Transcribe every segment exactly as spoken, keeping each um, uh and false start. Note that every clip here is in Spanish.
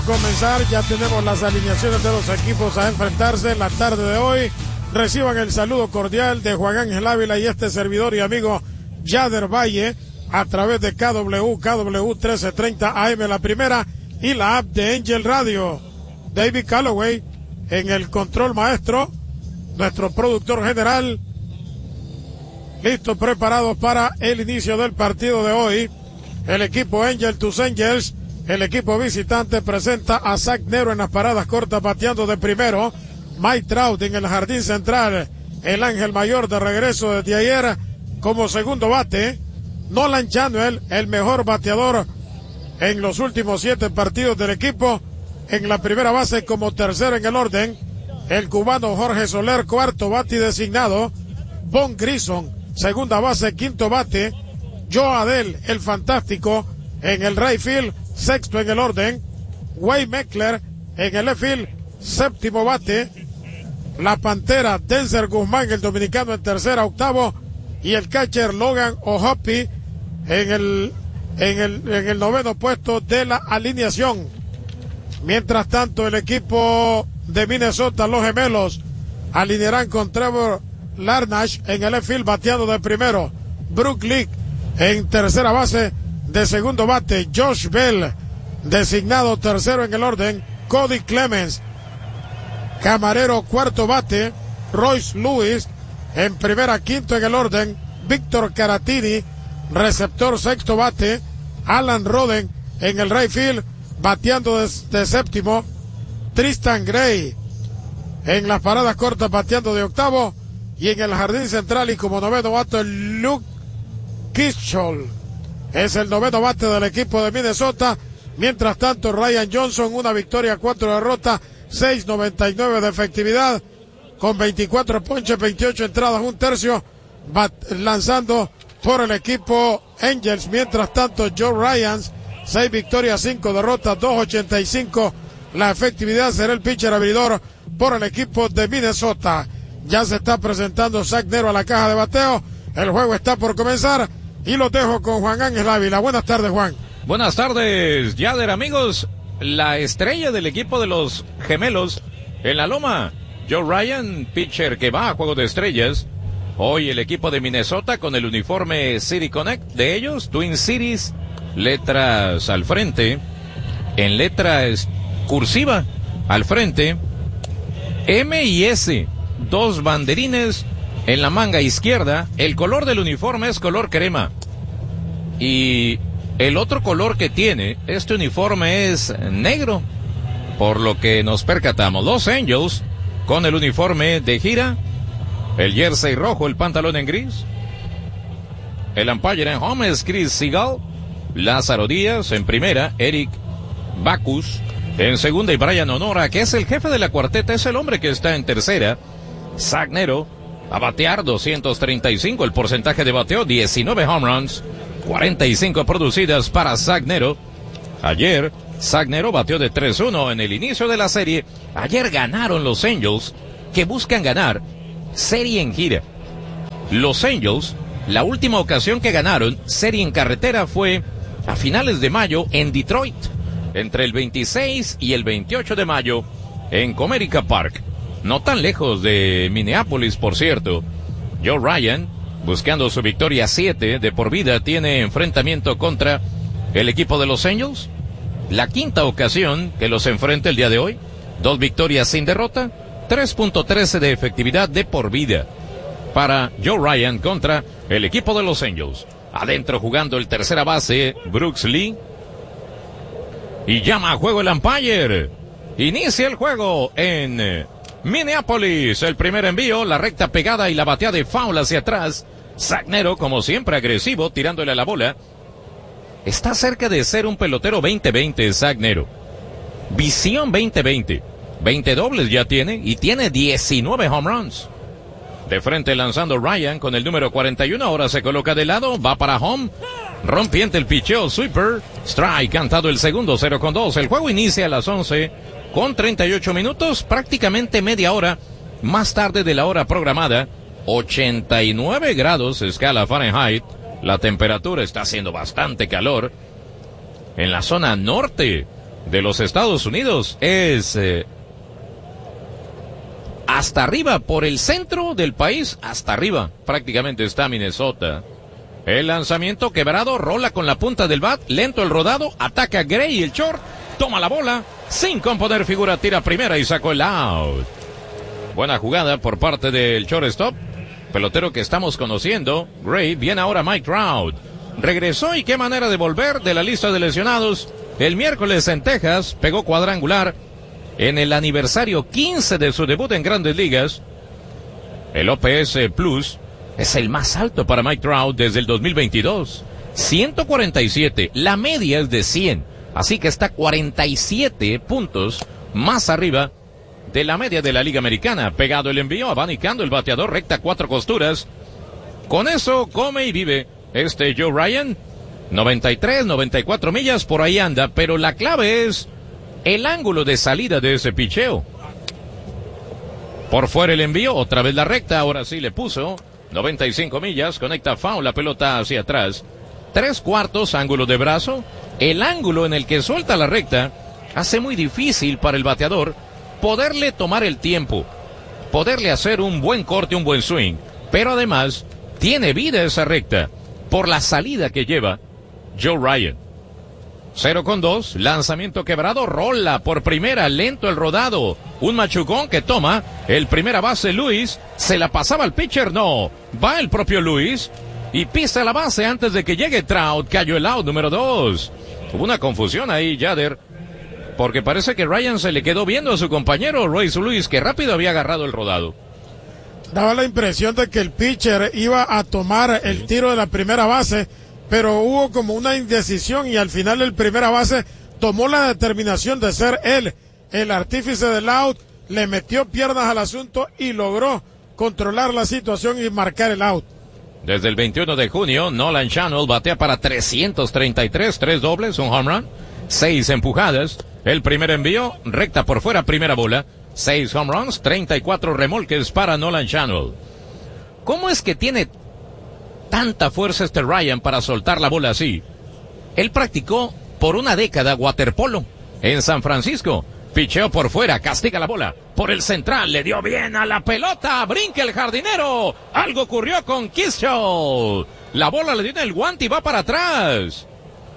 comenzar, ya tenemos las alineaciones de los equipos a enfrentarse en la tarde de hoy. Reciban el saludo cordial de Juan Ángel Ávila y este servidor y amigo Yader Valle a través de K W, K W trece treinta A M la primera y la app de Angel Radio. David Calloway en el control maestro, nuestro productor general, listos, preparados para el inicio del partido de hoy. El equipo Angel, tus Angels, el equipo visitante presenta a Zach Nero en las paradas cortas bateando de primero. Mike Trout en el jardín central, el ángel mayor de regreso desde ayer como segundo bate. Nolan Chanuel, el mejor bateador en los últimos siete partidos del equipo, en la primera base como tercero en el orden. El cubano Jorge Soler, cuarto bate designado. Von Grison, segunda base, quinto bate. Joe Adell, el fantástico, en el right field, sexto en el orden. Wade Meckler en el left field, séptimo bate. La Pantera, Denzer Guzmán, el dominicano, en tercera, octavo. Y el catcher Logan O'Hoppe en el, en el, en el noveno puesto de la alineación. Mientras tanto, el equipo de Minnesota, los gemelos, alinearán con Trevor Larnach en el left field, bateando de primero. Brook Leak en tercera base, de segundo bate. Josh Bell, designado tercero en el orden. Cody Clemens, camarero, cuarto bate. Royce Lewis en primera, quinto en el orden. Víctor Caratini, receptor, sexto bate. Alan Roden en el right field, bateando de, de séptimo. Tristan Gray en las paradas cortas, bateando de octavo. Y en el jardín central y como noveno bate, Luke Kitchell es el noveno bate del equipo de Minnesota. Mientras tanto, Ryan Johnson, una victoria, cuatro derrotas, seis noventa y nueve de efectividad, con veinticuatro ponches, veintiocho entradas, un tercio, bat, lanzando por el equipo Angels. Mientras tanto, Joe Ryan, seis victorias, cinco derrotas, dos ochenta y cinco la efectividad. Será el pitcher abridor por el equipo de Minnesota. Ya se está presentando Zach Nero a la caja de bateo. El juego está por comenzar y lo dejo con Juan Ángel Ávila. Buenas tardes, Juan. Buenas tardes, Yader, amigos. La estrella del equipo de los gemelos en la loma, Joe Ryan, pitcher que va a Juego de Estrellas. Hoy el equipo de Minnesota con el uniforme City Connect de ellos, Twin Cities, letras al frente, en letras cursiva al frente, M y S, dos banderines en la manga izquierda. El color del uniforme es color crema. Y el otro color que tiene este uniforme es negro, por lo que nos percatamos. Los Angels con el uniforme de gira, el jersey rojo, el pantalón en gris. El umpire en home es Chris Seagal. Lázaro Díaz en primera, Eric Bacchus en segunda y Brian Honora, que es el jefe de la cuarteta, es el hombre que está en tercera. Zach Nero a batear, doscientos treinta y cinco el porcentaje de bateo, diecinueve home runs, cuarenta y cinco producidas para Zach Nero. Ayer, Zach Nero bateó de tres uno en el inicio de la serie. Ayer ganaron los Angels, que buscan ganar serie en gira. Los Angels, la última ocasión que ganaron serie en carretera fue a finales de mayo en Detroit, entre el veintiséis y el veintiocho de mayo en Comerica Park. No tan lejos de Minneapolis, por cierto. Joe Ryan, buscando su victoria siete de por vida, tiene enfrentamiento contra el equipo de los Angels. La quinta ocasión que los enfrenta el día de hoy. Dos victorias sin derrota, tres punto trece de efectividad de por vida para Joe Ryan contra el equipo de los Angels. Adentro jugando el tercera base, Brooks Lee. Y llama a juego el umpire. Inicia el juego en Minneapolis. El primer envío, la recta pegada y la bateada de foul hacia atrás. Zach Nero, como siempre, agresivo, tirándole a la bola. Está cerca de ser un pelotero veinte veinte, Zach Nero. Visión veinte veinte. veinte dobles ya tiene y tiene diecinueve home runs. De frente lanzando Ryan con el número cuarenta y uno. Ahora se coloca de lado, va para home. Rompiente el picheo, sweeper. Strike, cantado el segundo, cero con dos. El juego inicia a las once con treinta y ocho minutos, prácticamente media hora más tarde de la hora programada. ochenta y nueve grados escala Fahrenheit. La temperatura está haciendo bastante calor en la zona norte de los Estados Unidos es eh, hasta arriba, por el centro del país, hasta arriba, prácticamente está Minnesota. El lanzamiento quebrado, rola con la punta del bat, lento el rodado, ataca Gray el short, toma la bola, sin componer figura, tira primera y sacó el out. Buena jugada por parte del shortstop, pelotero que estamos conociendo, Gray. Viene ahora Mike Trout. Regresó y qué manera de volver de la lista de lesionados. El miércoles en Texas pegó cuadrangular en el aniversario quince de su debut en Grandes Ligas. El O P S Plus es el más alto para Mike Trout desde el dos mil veintidós. ciento cuarenta y siete. La media es de cien. Así que está cuarenta y siete puntos más arriba de la media de la Liga Americana. Pegado el envío, abanicando el bateador, recta cuatro costuras. Con eso come y vive este Joe Ryan. noventa y tres, noventa y cuatro millas, por ahí anda, pero la clave es el ángulo de salida de ese picheo. Por fuera el envío, otra vez la recta, ahora sí le puso noventa y cinco millas, conecta foul, la pelota hacia atrás. Tres cuartos, ángulo de brazo. El ángulo en el que suelta la recta hace muy difícil para el bateador poderle tomar el tiempo, poderle hacer un buen corte, un buen swing, pero además tiene vida esa recta por la salida que lleva Joe Ryan. Cero con dos, lanzamiento quebrado, rola por primera, lento el rodado, un machucón que toma el primera base Luis, se la pasaba al pitcher, no, va el propio Luis y pisa la base antes de que llegue Trout, cayó el out número dos. Hubo una confusión ahí, Yader, porque parece que Ryan se le quedó viendo a su compañero Royce Luis, que rápido había agarrado el rodado. Daba la impresión de que el pitcher iba a tomar el tiro de la primera base, pero hubo como una indecisión y al final el primera base tomó la determinación de ser él el artífice del out, le metió piernas al asunto y logró controlar la situación y marcar el out. Desde el veintiuno de junio, Nolan Schanuel batea para trescientos treinta y tres, tres dobles, un home run, seis empujadas. El primer envío, recta por fuera, primera bola, seis home runs, treinta y cuatro remolques para Nolan Schanuel. ¿Cómo es que tiene tanta fuerza este Ryan para soltar la bola así? Él practicó por una década waterpolo en San Francisco. Picheo por fuera, castiga la bola. Por el central, le dio bien a la pelota. Brinca el jardinero. Algo ocurrió con Kishow. La bola le dio en el guante y va para atrás.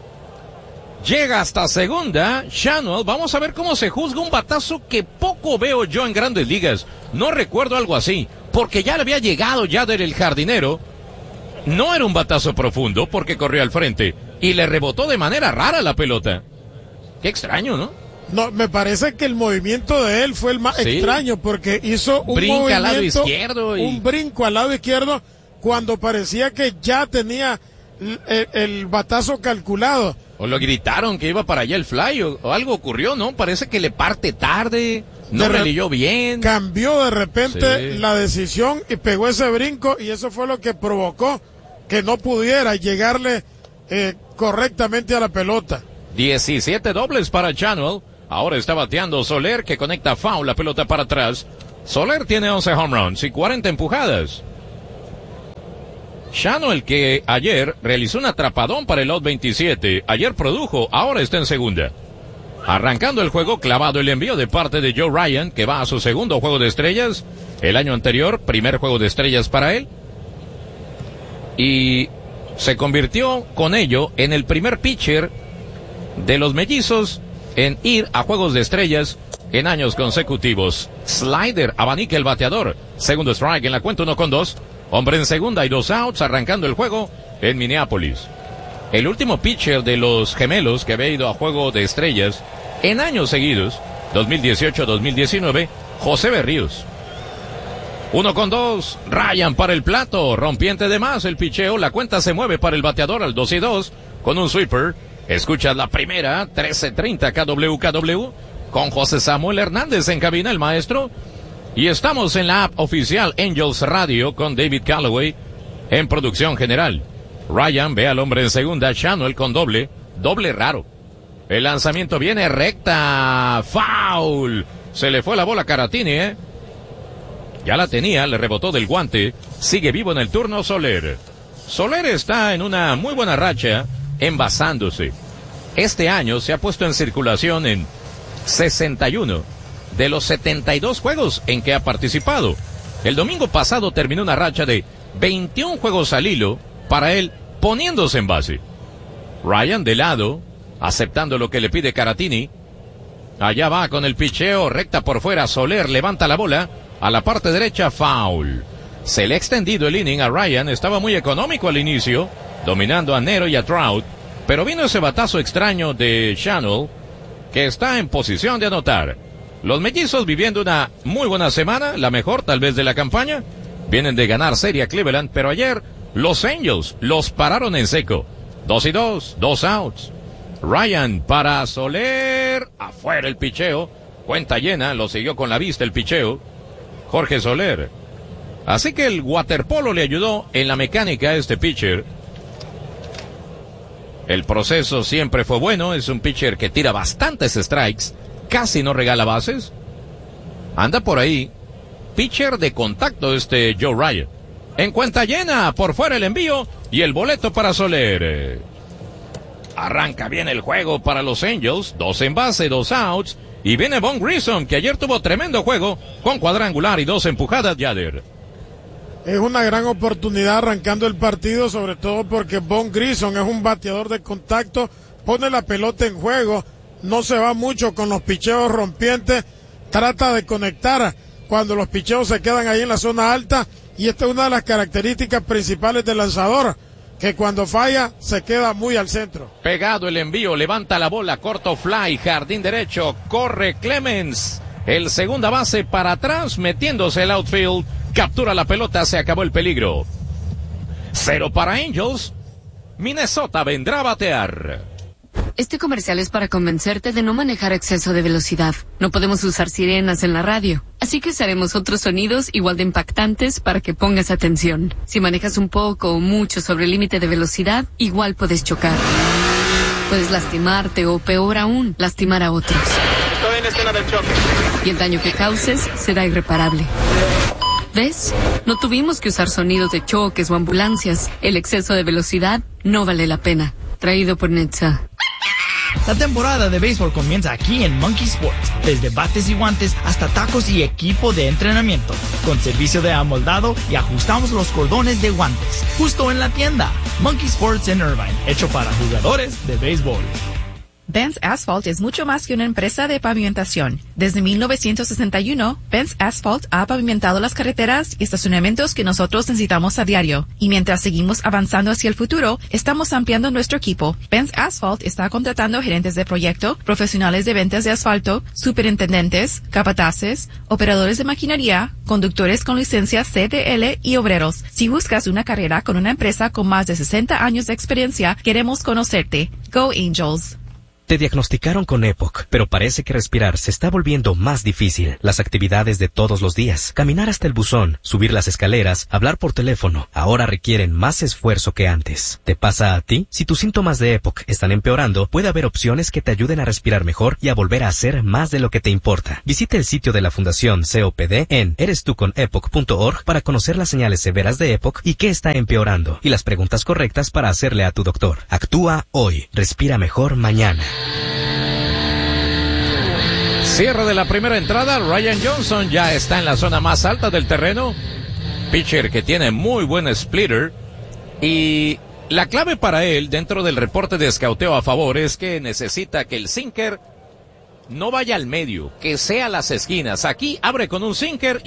Llega hasta segunda. Schanuel, vamos a ver cómo se juzga un batazo que poco veo yo en Grandes Ligas. No recuerdo algo así, porque ya le había llegado ya del jardinero. No era un batazo profundo porque corrió al frente y le rebotó de manera rara la pelota. Qué extraño, ¿no? No, me parece que el movimiento de él fue el más sí. extraño porque hizo un Brinca movimiento, al lado izquierdo y... un brinco al lado izquierdo cuando parecía que ya tenía el, el batazo calculado. O lo gritaron que iba para allá el fly o, o algo ocurrió, ¿no? Parece que le parte tarde, no re- releyó bien. Cambió de repente sí. la decisión y pegó ese brinco y eso fue lo que provocó que no pudiera llegarle eh, correctamente a la pelota. diecisiete dobles para Schanuel. Ahora está bateando Soler, que conecta foul, la pelota para atrás. Soler tiene once home runs y cuarenta empujadas. Schanuel, que ayer realizó un atrapadón para el out veintisiete, ayer produjo, ahora está en segunda. Arrancando el juego, clavado el envío de parte de Joe Ryan, que va a su segundo juego de estrellas. El año anterior, primer juego de estrellas para él. Y se convirtió con ello en el primer pitcher de los mellizos en ir a juegos de estrellas en años consecutivos. Slider, abanica el bateador. Segundo strike en la cuenta, uno con dos. Hombre en segunda y dos outs, arrancando el juego en Minneapolis. El último pitcher de los gemelos que había ido a juego de estrellas en años seguidos, dos mil dieciocho dos mil diecinueve, José Berríos. Uno con dos, Ryan para el plato, rompiente de más el picheo, la cuenta se mueve para el bateador al dos y dos, con un sweeper. Escuchas la primera, trece treinta K W K W, con José Samuel Hernández en cabina, el maestro. Y estamos en la app oficial Angels Radio con David Calloway en producción general. Ryan ve al hombre en segunda, Schanuel con doble, doble raro. El lanzamiento viene recta, foul. Se le fue la bola a Caratini, ¿eh? Ya la tenía, le rebotó del guante. Sigue vivo en el turno Soler. Soler está en una muy buena racha, envasándose. este año se ha puesto en circulación en sesenta y uno de los setenta y dos juegos en que ha participado. El domingo pasado terminó una racha de veintiún juegos al hilo para él poniéndose en base. Ryan de lado, aceptando lo que le pide Caratini. Allá va con el picheo, recta por fuera, Soler levanta la bola, a la parte derecha, foul. Se le ha extendido el inning a Ryan, estaba muy económico al inicio, dominando a Nero y a Trout, pero vino ese batazo extraño de Channel, que está en posición de anotar. Los mellizos viviendo una muy buena semana, la mejor tal vez de la campaña, vienen de ganar serie a Cleveland, pero ayer los Angels los pararon en seco. Dos y dos, dos outs. Ryan para Soler, afuera el picheo, cuenta llena, lo siguió con la vista el picheo, Jorge Soler. Así que el waterpolo le ayudó en la mecánica a este pitcher. El proceso siempre fue bueno, es un pitcher que tira bastantes strikes, casi no regala bases. Anda por ahí, pitcher de contacto este Joe Ryan. En cuenta llena, por fuera el envío y el boleto para Soler. Arranca bien el juego para los Angels, dos en base, dos outs, y viene Von Grissom, que ayer tuvo tremendo juego, con cuadrangular y dos empujadas, Yader. Es una gran oportunidad arrancando el partido, sobre todo porque Von Grissom es un bateador de contacto, pone la pelota en juego, no se va mucho con los picheos rompientes, trata de conectar cuando los picheos se quedan ahí en la zona alta, y esta es una de las características principales del lanzador, que cuando falla se queda muy al centro. Pegado el envío, levanta la bola, corto fly, jardín derecho, corre Clemens, el segunda base para atrás, metiéndose el outfield, captura la pelota, se acabó el peligro. Cero para Angels, Minnesota vendrá a batear. Este comercial es para convencerte de no manejar a exceso de velocidad. No podemos usar sirenas en la radio, así que usaremos otros sonidos igual de impactantes para que pongas atención. Si manejas un poco o mucho sobre el límite de velocidad, igual puedes chocar. Puedes lastimarte o, peor aún, lastimar a otros. Estoy en la escena del choque. Y el daño que causes será irreparable. ¿Ves? No tuvimos que usar sonidos de choques o ambulancias. El exceso de velocidad no vale la pena. Traído por Netza. La temporada de béisbol comienza aquí en Monkey Sports, desde bates y guantes hasta tacos y equipo de entrenamiento, con servicio de amoldado y ajustamos los cordones de guantes, justo en la tienda. Monkey Sports en Irvine, hecho para jugadores de béisbol. Benz Asphalt es mucho más que una empresa de pavimentación. Desde mil novecientos sesenta y uno, Benz Asphalt ha pavimentado las carreteras y estacionamientos que nosotros necesitamos a diario. Y mientras seguimos avanzando hacia el futuro, estamos ampliando nuestro equipo. Benz Asphalt está contratando gerentes de proyecto, profesionales de ventas de asfalto, superintendentes, capataces, operadores de maquinaria, conductores con licencia C D L y obreros. Si buscas una carrera con una empresa con más de sesenta años de experiencia, queremos conocerte. Go Angels. Te diagnosticaron con EPOC, pero parece que respirar se está volviendo más difícil. Las actividades de todos los días, caminar hasta el buzón, subir las escaleras, hablar por teléfono, ahora requieren más esfuerzo que antes. ¿Te pasa a ti? Si tus síntomas de EPOC están empeorando, puede haber opciones que te ayuden a respirar mejor y a volver a hacer más de lo que te importa. Visita el sitio de la Fundación C O P D en eres tú con epoc punto org para conocer las señales severas de EPOC y qué está empeorando, y las preguntas correctas para hacerle a tu doctor. Actúa hoy, respira mejor mañana. Cierre de la primera entrada, Ryan Johnson ya está en la zona más alta del terreno. Pitcher que tiene muy buen splitter. Y la clave para él, dentro del reporte de escauteo a favor, es que necesita que el sinker no vaya al medio, que sea a las esquinas. Aquí abre con un sinker